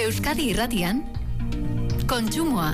Euskadi Irratian, kontsumoa.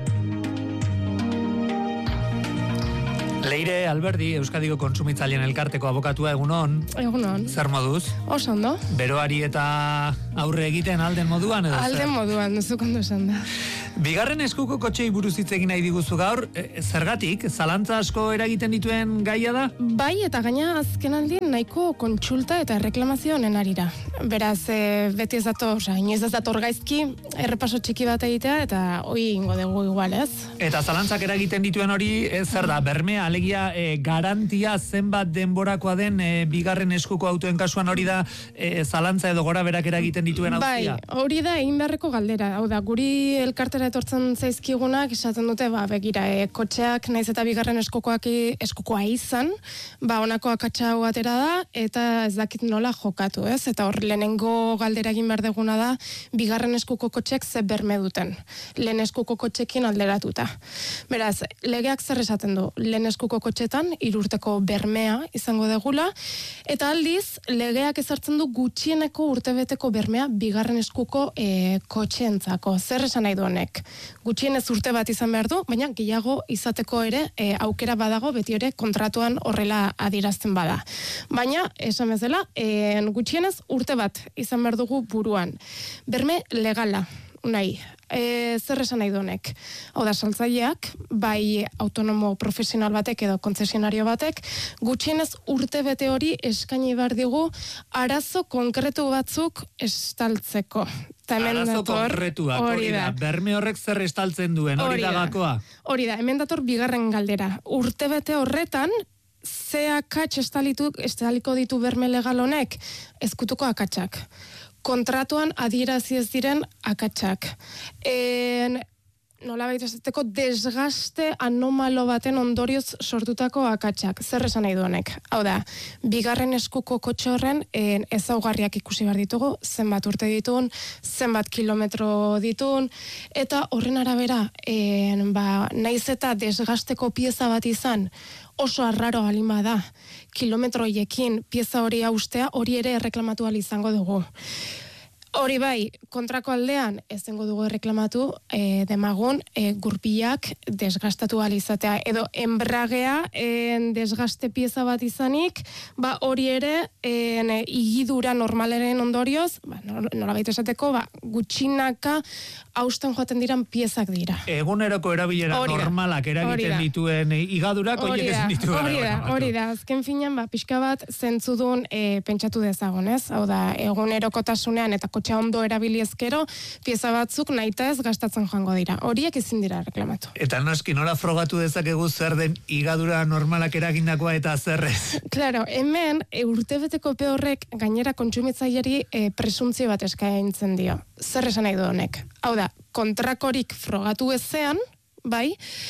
Leire Alberdi, Euskadiko kontsumitzaileen elkarteko abokatua, egunon. Egunon. Zer moduz? Oso ondo. Beroari eta aurre egiten alden moduan edo zer? Alden moduan, duzu kondo esan da. Bigarren eskuko kotxei buruz hitz egin nahi diguzu gaur, zergatik, zalantza asko eragiten dituen gaia da? Bai, eta gaina azkenaldi nahiko kontsulta eta reklamazio honen arira. Beraz, beti ez dator, inoiz ez dator gaizki, errepaso txiki bat egitea, eta hoi ingo dugu igual, ez? Eta zalantzak eragiten dituen hori, zer da, bermea, alegia garantia zenbat denborakoa den bigarren eskuko autoen kasuan hori da zalantza edo gora berak eragiten dituen auzia? Bai, hori da egin beharreko galdera. Hau da, guri elkartera etortzen zaizkigunak, esaten dute, begira, kotxeak naiz eta bigarren eskukoa izan, honako akatsa hau atera da, eta ez dakit nola jokatu, ez? Eta hor, lehenengo galdera egin behar deguna da, bigarren eskuko kotxeak ze berme duten. Lehen eskuko kotxekin alderatuta. Beraz, legeak zer esaten du? Lehen eskuko kotxetan, 3 urteko bermea izango degula, eta aldiz, legeak ezartzen du gutxieneko urtebeteko bermea bigarren eskuko kotxeentzako. Zer esan nahi du honek? Gutxienez urte bat izan behar du, baina gehiago izateko ere aukera badago, beti ere kontratuan horrela adierazten bada. Baina, esan bezala, gutxienez urte bat izan behar dugu buruan. Berme legala, nahi. Zer esan nahi du honek? Hau da, saltzaileak, bai autonomo profesional batek edo kontzesionario batek, gutxienez urte bete hori eskaini behar digu arazo konkretu batzuk estaltzeko. Arazo konkretuak, hori da. Berme horrek zer estaltzen duen, hori da gakoa? Hori da, hemen dator bigarren galdera. Urte bete horretan, ze akats estaliko ditu berme legal honek? Ezkutuko akatsak. Kontratuan adierazi ez diren akatsak. Nolabait esateko desgaste anomalo baten ondorioz sortutako akatsak. Zer esan nahi du honek? Hau da, bigarren eskuko kotxe horren ezaugarriak ikusi behar ditugu, zenbat urte ditun, zenbat kilometro ditun, eta horren arabera, naiz eta desgasteko pieza bat izan, oso arraro balin bada, kilometroiekin pieza hori haustea, hori ere erreklamatu ahal izango dugu. Hori bai, kontrako aldean ezengo dugu erreklamatu demagun gurpilak desgastatu ahal izatea, edo enbragea desgaste pieza bat izanik, hori ere igidura normaleren ondorioz, nolabait esateko, gutxinaka hausten joaten diran piezak dira. Eguneroko erabilera normalak eragiten dituen igadurak, horiek ezin ditu hori da, azken finean, pixka bat zentzudun pentsatu dezagon, ez? Hau da, egunerokotasunean eta kotxea ondo erabili ezkero, pieza batzuk nahita ez gastatzen joango dira. Horiek ezin dira reklamatu. Eta noski, nola frogatu dezakegu zer den igadura normalak eragindakoa eta zerrez? Claro, hemen urtebeteko epe horrek gainera kontsumitzaileri presuntzio bat eskaintzen dio. Zer esan nahi du honek? Hau da, kontrakorik frogatu ezean, bai,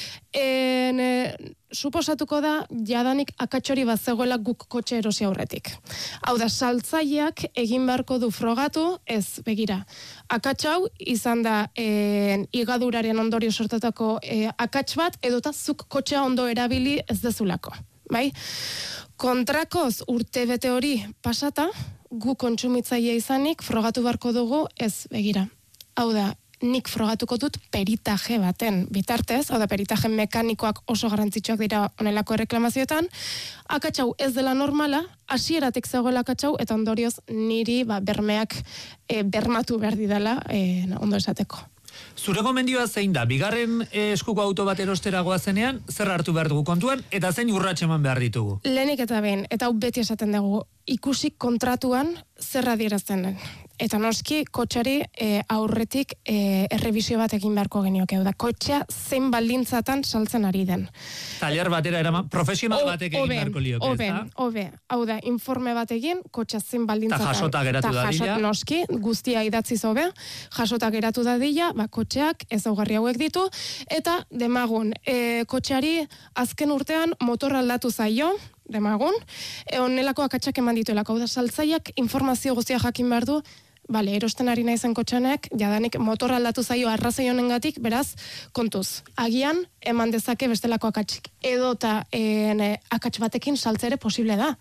suposatuko da jadanik akatsori bat zegoela guk kotxe erosi aurretik. Hau da, saltzaileak egin beharko du frogatu, ez, begira, akatsau izan da igaduraren ondorio sortatako akats bat, edota zuk kotxea ondo erabili ez dezulako, bai? Kontrakoz urtebete hori pasata, gu kontsumitzailea izanik frogatu beharko dugu, ez, begira, hau da, nik frogatuko dut peritaje baten bitartez, hau da, peritaje mekanikoak oso garrantzitsuak dira honelako erreklamazioetan, akatsau ez dela normala, hasieratik zegoela akatsau, eta ondorioz niri bermeak bermatu behar didala ondo esateko. Zure gomendioa zein da, bigarren eskuko auto bat erostera goazenean, zer hartu behar dugu kontuan, eta zein urrats eman behar ditugu? Lehenik eta behin, eta hau beti esaten dugu, ikusi kontratuan zer adierazten den. Eta noski, kotxari aurretik errebisio bat egin beharko genioke. Da, kotxea zein baldintzatan saltzen ari den. Taller batera eraman, profesional batek egin beharko lioke, ez da? Obe. Hau da, informe bat egin, kotxea zein baldintzatan. Ta jasota geratu dadila. Noski, guztia idatziz hobe, jasota geratu dadila, kotxeak ezaugarri hauek ditu, eta demagun, kotxeari azken urtean motor aldatu zaio, demagun, honelako akatsak eman dituelako. Hau da, saltzaileak informazio guztia jakin behar du, erosten ari naizen kotxanek, jadanik motor aldatu zaio arrazoi honengatik, beraz, kontuz, agian eman dezake bestelako akatsik. Edota akats batekin saltzere posible da.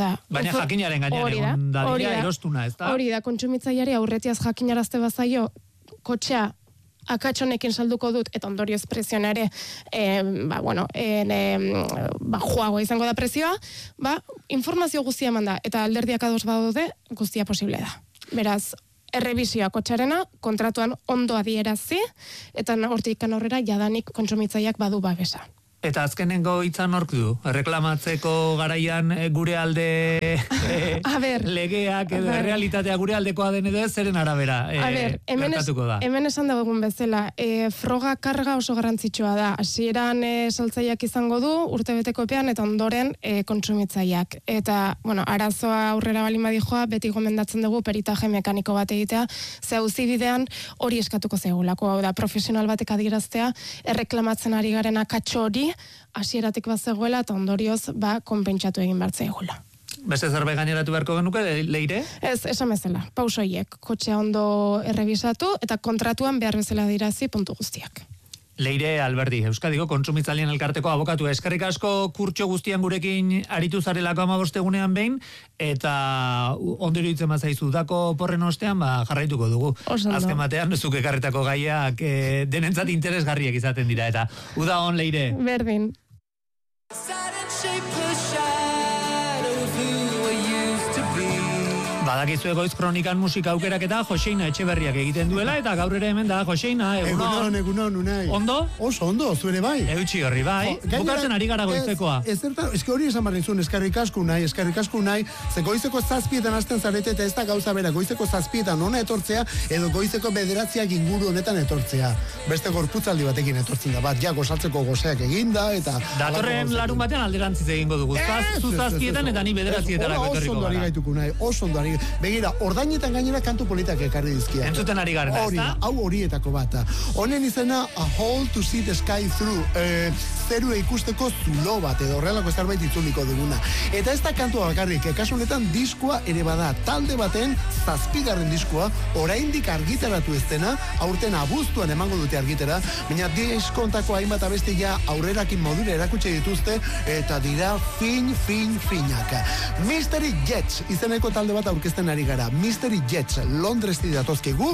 Baina jakinaren gainean egon dadila erostuna, ez da? Hori da, kontsumitzaileari aurretiaz jakinarazte bazaio, kotxea akatxonekin salduko dut, eta ondorioz prezioa ere, joago izango da prezioa, informazio guztia eman da, eta alderdiak ados badaude, guztia posible da. Beraz, errebisioa kotxarena, kontratuan ondo adierazi, eta hortik aurrera jadanik kontsumitzaileak badu babesa. Eta azkenengo hitza nork du? Reklamatzeko garaian gure alde legeak edo realitatea gure aldekoa den edo ez zeren arabera gertatuko da. Hemen esan dago egun bezala, froga karga oso garrantzitsua da. Hasieran saltzaileak izango du, urtebeteko epean, eta ondoren kontsumitzaileak. Eta, arazoa aurrera balin badijoa, beti gomendatzen dugu peritaje mekaniko bat egitea, ze auzibidean hori eskatuko zeugulako, hau da, profesional batek adieraztea, erreklamatzen ari garen akatxo hori, hasieratik bazegoela eta ondorioz konpentsatu egin bartzea egula. Beste zerbait gaineratu beharko genuke, Leire? Ez, esan bezala, pausoiek, kotxea ondo errebisatu eta kontratuan behar bezala dirazi puntu guztiak. Leire Alberdi, Euskadiko Kontsumitzaileen Elkarteko abokatu. Eskerrik asko kurtso guztian gurekin aritu zarelako 15 egunean behin, eta ondo iruditzen bazaizu dako porren ostean, jarraituko dugu. Azken batean, zuk ekarritako gaiak denentzat interesgarriak izaten dira, eta uda on, Leire. Berdin. Badakizu Goiz Kronikan musika aukeraketa Joseina Etxeberriak egiten duela, eta gaur ere hemen da Joseina, egunon, unai. Ondo? Oso ondo, zuere bai. Eutxi horri bai, bukatzen ari gara goizekoa. Eske hori esan barrizun, eskerrik asko unai, ze goizeko 7etan hasten zarete, eta ez da gauza bera, goizeko 7etan ona etortzea, edo goizeko 9 inguru honetan etortzea. Beste gorputzaldi batekin etortzen da, bat, gozatzeko gozeak eginda, eta... Datorren larun batean alderantziz egingo dugu, zu 7etan eta ni 9etarako etorriko gara. Oso ondo ari. Begira, ordainetan gainera kantu politak ekarri dizkia. Entzuten ari garen, ez da? Hau horietako bat. Honen izena A Hole to See the Sky Through. Zerua ikusteko zulo bat, edo horrelako zerbait itzuliko duguna. Eta ez da kantua bakarrik, kasu honetan diskoa ere bada. Talde baten 7. diskoa, oraindik argitaratu ez dena, aurten abuztuan emango dute argitera, baina diskontako hainbat abestia aurrerakin modura erakutsi dituzte, eta dira finak. Mystery Jets izeneko talde bat aurkezten ari gara. Mystery Jets Londresti datozkegu,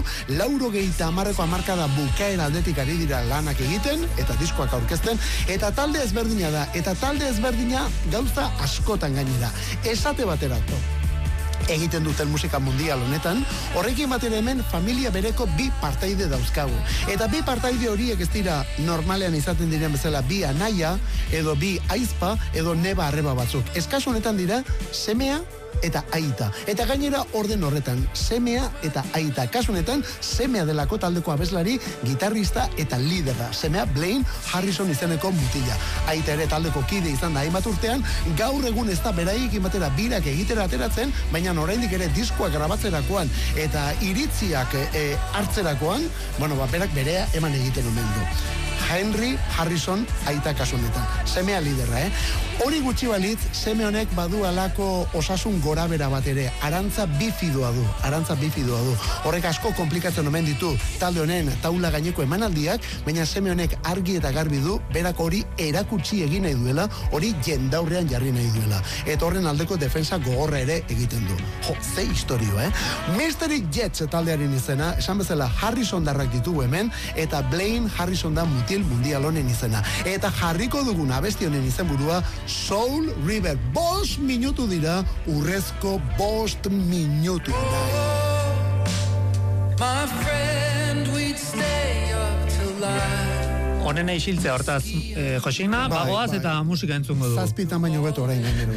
90 hamarkada bukaera aldetik ari dira lanak egiten, eta diskoak aurkezten, eta talde ezberdina da, eta talde ezberdina gauza askotan gainera. Esate baterako egiten duten musika mundial honetan, horrekin batera hemen familia bereko 2 partaide dauzkagu. Eta 2 partaide horiek ez dira normalean izaten diren bezala 2 anaia, edo 2 aizpa, edo neba arreba batzuk. Eskaso honetan dira semea eta aita. Eta gainera orden horretan, semea eta aita. Kasu honetan, semea delako taldeko abeslari, gitarrista eta lidera. Semea Blaine Harrison izeneko mutila. Aita ere taldeko kide izan da hainbat urtean, gaur egun ez da beraiekin batera birak egitera ateratzen, baina oraindik ere diskoak grabatzerakoan eta iritziak hartzerakoan, berak berea eman egiten omen du. Henry Harrison aita kasu honetan. Semea lidera, Hori gutxi balitz, seme honek badu alako osasun gorabera bat ere. Arantza bifidoa du. Horrek asko komplikatzen omen ditu talde honen taula gaineko emanaldiak, baina seme honek argi eta garbi du, berak hori erakutsi egin nahi duela, hori jendaurrean jarri nahi duela. Eta horren aldeko defensa gogorra ere egiten du. Ze historio, Mystery Jets taldearen izena, esan bezala Harrison darrak ditugu hemen, eta Blaine Harrison da mutil mundial honen izena. Eta jarriko dugun abesti honen izenburua Soul River. 5 minutu dira, urrezko 5 minutu dira. Honen eixiltzea hortaz, Josina, bagoaz eta musika entzungo dugu. 7 baino beto orain gainero.